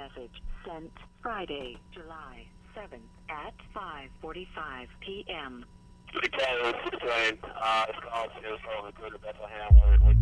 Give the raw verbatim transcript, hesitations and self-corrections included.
message sent Friday, July seventh at five forty-five p.m. Three Tower, six lane, uh, it's called Sarasota, go to Bethlehem, where, where